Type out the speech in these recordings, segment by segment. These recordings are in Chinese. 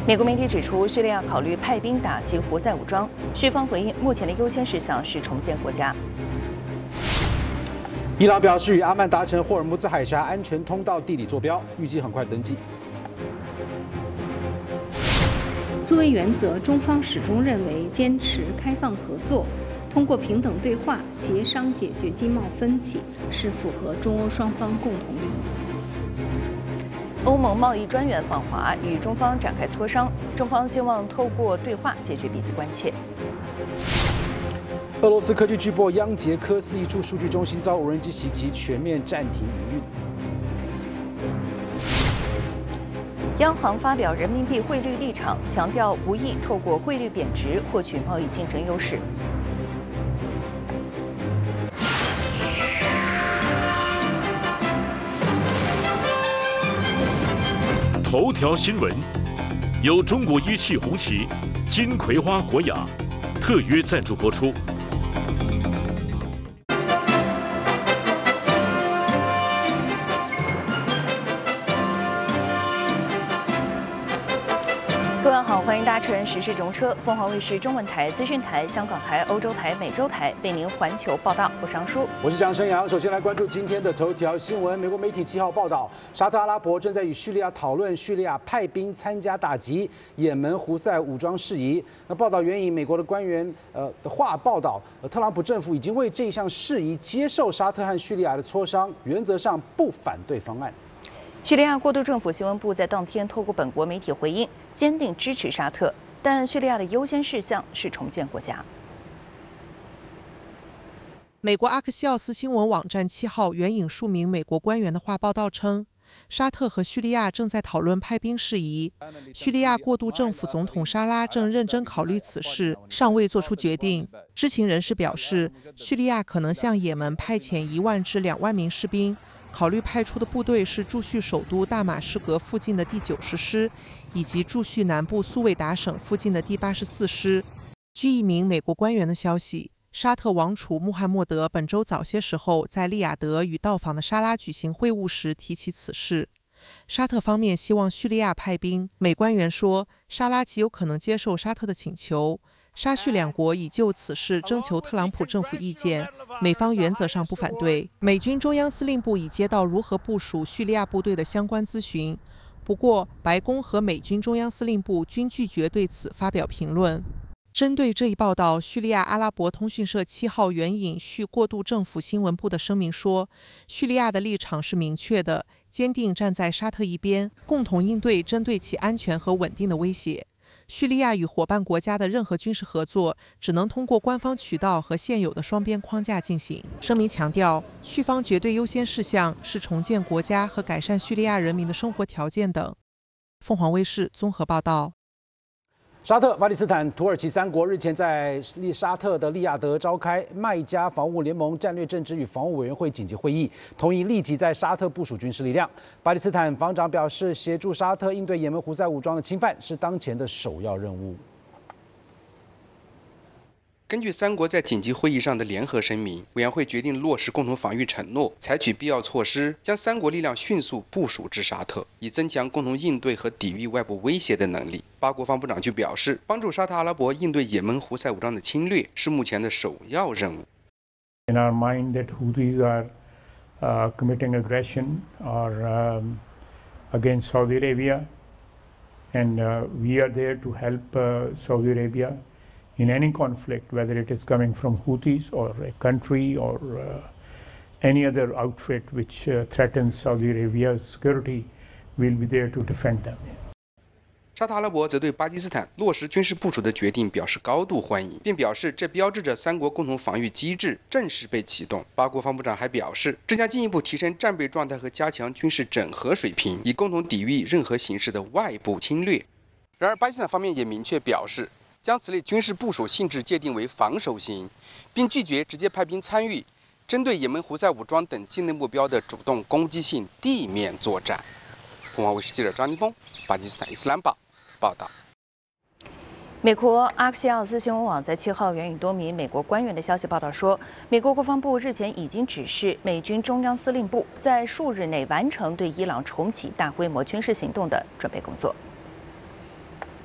美国媒体指出，叙利亚考虑派兵打击胡塞武装。叙方回应，目前的优先事项是重建国家。 伊朗表示与阿曼达成霍尔木兹海峡安全通道地理坐标，预计很快登记。 作为原则，中方始终认为坚持开放合作，通过平等对话协商解决经贸分歧，是符合中欧双方共同利益。 欧盟贸易专员访华，与中方展开磋商。中方希望透过对话解决彼此关切。 俄罗斯科技巨擘央捷科斯一处数据中心遭无人机袭击，全面暂停营运。 央行发表人民币汇率立场，强调无意透过汇率贬值获取贸易竞争优势。 头条新闻由中国一汽红旗、金葵花国雅特约赞助播出。 各位好，欢迎搭乘时事容车，凤凰卫视中文台、资讯台、香港台、欧洲台、美洲台为您环球报道。我是杨舒， 我是蒋生阳。首先来关注今天的头条新闻。美国媒体7号报道，沙特阿拉伯正在与叙利亚讨论叙利亚派兵参加打击也门胡塞武装事宜。那报道援引美国的官员的话报道，特朗普政府已经为这项事宜接受沙特和叙利亚的磋商，原则上不反对方案。 叙利亚过渡政府新闻部在当天透过本国媒体回应，坚定支持沙特，但叙利亚的优先事项是重建国家。 美国阿克西奥斯新闻网站7号援引数名美国官员的话报道称，沙特和叙利亚正在讨论派兵事宜，叙利亚过渡政府总统沙拉正认真考虑此事，尚未做出决定。知情人士表示，叙利亚可能向也门派遣1万至2万名士兵。考虑派出的部队是驻叙首都大马士革附近的第90师，以及驻叙南部苏韦达省附近的第84师。据一名美国官员的消息，沙特王储穆罕默德本周早些时候在利雅得与到访的沙拉举行会晤时提起此事。沙特方面希望叙利亚派兵，美官员说，沙拉极有可能接受沙特的请求。沙叙两国已就此事征求特朗普政府意见，美方原则上不反对。美军中央司令部已接到如何部署叙利亚部队的相关咨询，不过白宫和美军中央司令部均拒绝对此发表评论。针对这一报道，叙利亚阿拉伯通讯社7号援引叙过渡政府新闻部的声明说，叙利亚的立场是明确的，坚定站在沙特一边，共同应对针对其安全和稳定的威胁。叙利亚与伙伴国家的任何军事合作只能通过官方渠道和现有的双边框架进行。声明强调，叙方绝对优先事项是重建国家和改善叙利亚人民的生活条件等。凤凰卫视综合报道。 沙特、巴基斯坦、土耳其3国日前在沙特的利雅得召开麦加防务联盟战略政治与防务委员会紧急会议，同意立即在沙特部署军事力量。巴基斯坦防长表示，协助沙特应对也门胡塞武装的侵犯是当前的首要任务。 根据3国在紧急会议上的联合声明，委员会决定落实共同防御承诺，采取必要措施，将3国力量迅速部署至沙特，以增强共同应对和抵御外部威胁的能力。8国防部长就表示，帮助沙特阿拉伯应对也门胡塞武装的侵略是目前的首要任务。 In our mind that Houthis are committing aggression or against Saudi Arabia, and we are there to help Saudi Arabia.In any conflict, whether it is coming from Houthis or a country or any other outfit which threatens Saudi Arabia's security, we'll be there to defend them. 沙特阿拉伯则对巴基斯坦落实军事部署的决定表示高度欢迎，并表示这标志着3国共同防御机制正式被启动。8国防部长还表示，正将进一步提升战备状态和加强军事整合水平，以共同抵御任何形式的外部侵略。然而，巴基斯坦方面也明确表示，将此类军事部署性质界定为防守型，并拒绝直接派兵参与针对也门胡塞武装等境内目标的主动攻击性地面作战。凤凰卫视记者张金峰，巴基斯坦伊斯兰堡报道。 美国阿克西奥斯新闻网在7号援引多名美国官员的消息报道说，美国国防部日前已经指示美军中央司令部在数日内完成对伊朗重启大规模军事行动的准备工作。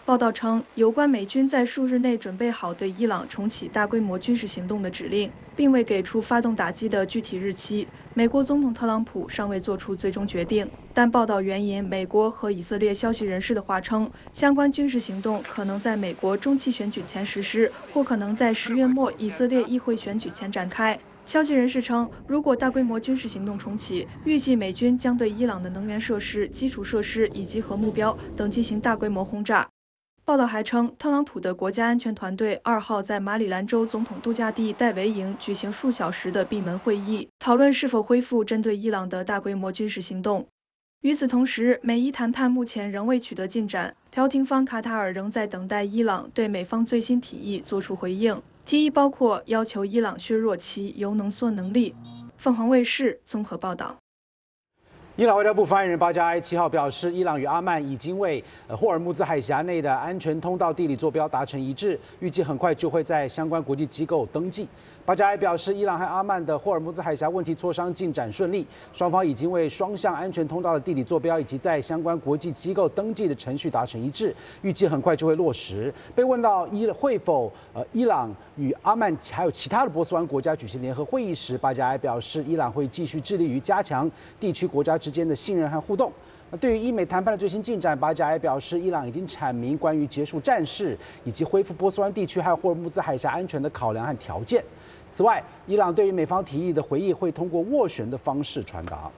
报道称，有关美军在数日内准备好对伊朗重启大规模军事行动的指令，并未给出发动打击的具体日期。美国总统特朗普尚未做出最终决定，但报道援引美国和以色列消息人士的话称，相关军事行动可能在美国中期选举前实施，或可能在10月末以色列议会选举前展开。消息人士称，如果大规模军事行动重启，预计美军将对伊朗的能源设施、基础设施以及核目标等进行大规模轰炸。报道还称，特朗普的国家安全团队2号在马里兰州总统度假地戴维营举行数小时的闭门会议，讨论是否恢复针对伊朗的大规模军事行动。与此同时，美伊谈判目前仍未取得进展，调停方卡塔尔仍在等待伊朗对美方最新提议作出回应，提议包括要求伊朗削弱其铀浓缩能力。凤凰卫视综合报道。 伊朗外交部发言人巴加埃7号表示，伊朗与阿曼已经为霍尔木兹海峡内的安全通道地理坐标达成一致，预计很快就会在相关国际机构登记。巴加埃表示，伊朗和阿曼的霍尔木兹海峡问题磋商进展顺利，双方已经为双向安全通道的地理坐标以及在相关国际机构登记的程序达成一致，预计很快就会落实。被问到会否伊朗与阿曼还有其他的波斯湾国家举行联合会议时，巴加埃表示，伊朗会继续致力于加强地区国家之间的信任和互动。对于伊美谈判的最新进展，巴加埃表示，伊朗已经阐明关于结束战事以及恢复波斯湾地区还有霍尔木兹海峡安全的考量和条件。此外，伊朗对于美方提议的回应会通过斡旋的方式传达。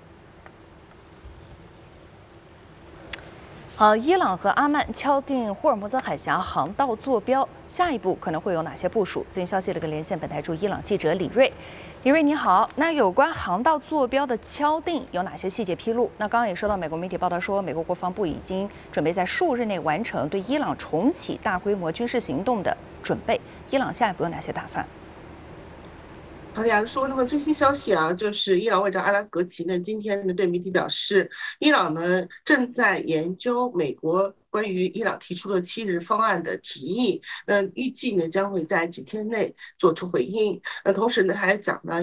伊朗和阿曼敲定霍尔木兹海峡航道坐标，下一步可能会有哪些部署？最新消息，连线本台驻伊朗记者李锐。李锐你好，那有关航道坐标的敲定有哪些细节披露？那刚刚也收到美国媒体报道说，美国国防部已经准备在数日内完成对伊朗重启大规模军事行动的准备。伊朗下一步有哪些打算？ 好的，杨叔，那么最新消息啊，就是伊朗外长阿拉格齐呢，今天呢对媒体表示，伊朗呢正在研究美国关于伊朗提出的7日方案的提议，预计呢将会在几天内做出回应。同时呢还讲呢。